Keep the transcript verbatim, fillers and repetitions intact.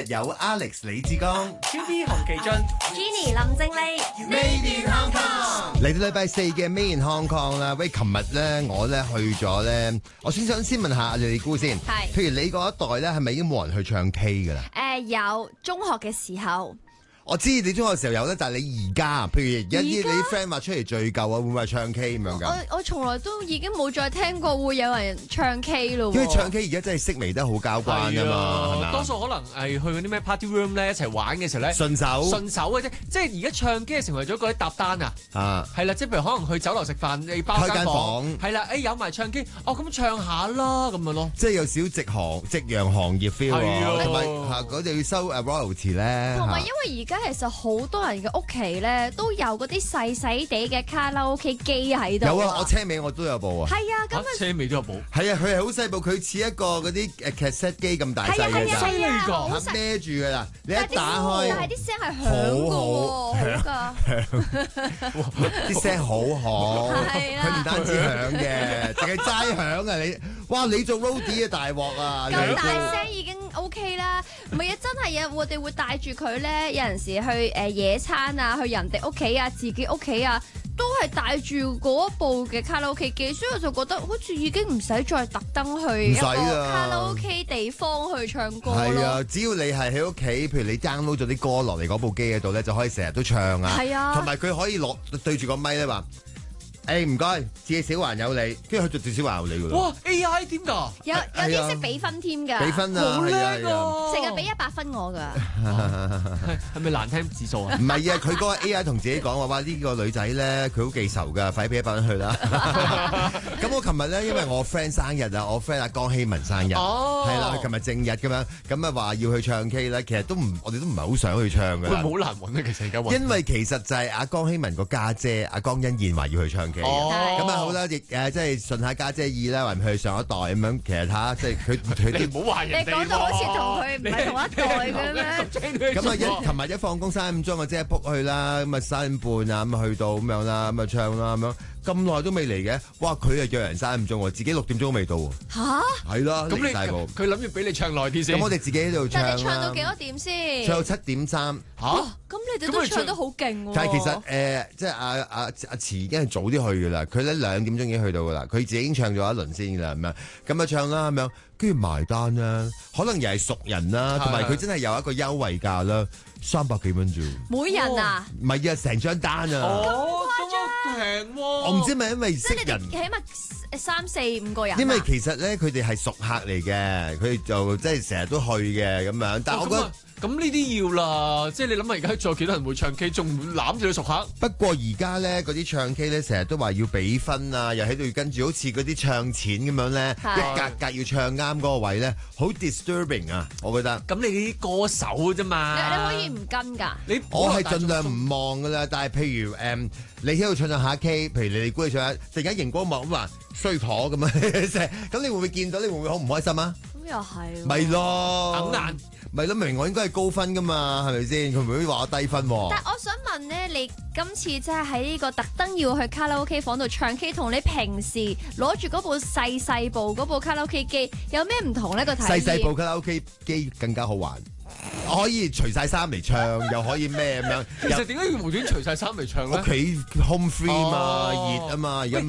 日有 Alex 李志剛、 Q B 洪其俊、 Jenny 林正麗。 Made in Hong Kong 嚟到禮拜四嘅 Made in Hong Kong 啦。喂，琴日咧我咧去咗咧，我先想先問下你哋估先。 係。 譬如你嗰一代咧，係咪已經冇人去唱 K 噶啦？ 誒、呃，有中學嘅時候。 我知你中學嘅時候有咧，但係你而家，譬如而家啲你啲 friend 話出嚟聚舊啊，會唔會係唱 K 咁樣㗎？ 我我從來都已經冇再聽過會有人唱 K 咯。 因為唱 K 而家真係式微得好交關啊嘛，係咪？ 多數可能係去嗰啲咩 party room 咧一齊玩嘅時候咧， 順手順手嘅啫。即係而家唱 K 成為咗嗰啲搭單啊。 啊， 係啦，即係譬如可能去酒樓食飯，你包間房，係啦，誒有埋唱 K，哦咁唱下啦咁樣咯。 即係有少夕行夕陽行業 feel 喎，同埋嚇嗰度要收誒 royalty 咧。 同埋因為而家其實好多人嘅屋企咧都有嗰啲細細地嘅卡拉 OK 機喺度。 有啊，我車尾我都有部啊。 係啊，咁啊車尾都有部。 係啊，佢係好細部，佢似一個嗰啲誒 cassette 機咁大細嘅咋， 係啊，好細孭住㗎啦。你一打開， 但係啲聲係響㗎喎，好㗎。 啲聲好好， 係啊， 佢唔單止響嘅，淨係齋響啊！你，哇！你做 roadie 嘅大鑊啊！ 咁大聲已經 OK 啦，唔係啊，真係啊，我哋會帶住佢咧，有陣時去誒野餐啊，去人哋屋企啊，自己屋企啊，都係帶住嗰部嘅卡拉 OK 機，所以我就覺得好似已經唔使再特登去一個卡拉 OK 地方去唱歌咯。 係啊，只要你係喺屋企，譬如你 download 咗啲歌落嚟嗰部機喺度咧，就可以成日都唱啊。 係啊， 同埋佢可以落對住個咪咧話。誒唔該，自己小環有你，跟住佢就至少話有你㗎啦。 哇 A I 點㗎？ 有有啲識俾分添㗎， 俾分啊， 好叻啊！ 成日俾一百分我㗎。 係咪難聽指數啊？ 唔係啊，佢嗰個 A I 同自己講話，哇！呢個女仔咧，佢好記仇㗎，快俾一百蚊去啦。咁我琴日咧，因為我 friend 生日啊，我 friend 阿江希文生日，係啦，佢琴日正日咁樣，咁啊話要去唱 K 咧，其實都唔，我哋都唔係好想去唱㗎。 會好難揾啊，其實而家揾。 因為其實就係阿江希文個家姐阿江欣燕話要去唱 K 嘅，咁啊好啦，亦誒即係順下家姐意啦，話佢上一代咁樣，其實睇下即係佢佢你唔好話人哋。 你講到好似同佢唔係同一代嘅咩？ 咁啊一琴日一放工三點鐘，我即刻 book 去啦，咁啊三點半啊咁啊去到咁樣啦，咁啊唱啦咁樣，咁耐都未嚟嘅，哇！佢啊約人三點鐘喎，自己六點鐘都未到喎。 嚇？ 係啦， 咁你大步佢諗住俾你唱耐啲先。 咁我哋自己喺度唱啦。 但係你唱到幾多點先？ 唱到七點三。 嚇？ 咁你哋都唱得好勁喎！ 但係其實誒，即係阿阿阿慈已經係早啲去㗎啦，佢咧兩點鐘已經去到㗎啦，佢自己已經唱咗一輪先㗎啦，咁樣咁啊唱啦咁樣，跟住埋單啦，可能又係熟人啦，同埋佢真係有一個優惠價啦，三百幾蚊啫。 每人啊？ 唔係啊，成張單啊！ 哦，咁平喎！ 我唔知係咪因為識人， 起碼三四五個人。 因為其實咧，佢哋係熟客嚟嘅，佢哋就即係成日都去嘅咁樣，但係我覺得。 咁呢啲要啦，即係你諗下而家仲有幾多人會唱 K，仲攬住你熟客？ 不過而家咧嗰啲唱 K 咧，成日都話要俾分啊，又喺度跟住好似嗰啲唱錢咁樣咧，一格格要唱啱嗰個位咧，好 disturbing 啊！我覺得。 咁你啲歌手啫嘛， 你你可以唔跟㗎。 你我係盡量唔望㗎啦，但係譬如誒、嗯，你喺度唱唱下 K，譬如你哋估你唱下，突然間熒光幕咁話衰婆咁啊，咁你會唔會見到？你會唔會好唔開心啊？ 咁又係。 咪咯， 硬硬。 咪咯，明我應該係高分噶嘛，係咪先？佢唔會話我低分喎。 但係我想問咧，你今次即係喺呢個特登要去卡拉 OK 房度唱 K，同你平時攞住嗰部細細部嗰部卡拉 OK 機有咩唔同呢？個體驗？ 細細部卡拉 OK 機更加好玩，可以除晒衫嚟唱，又可以咩咁樣。 其實點解要無端除晒衫嚟唱咧？ 屋企 home free 嘛，熱啊嘛，而家。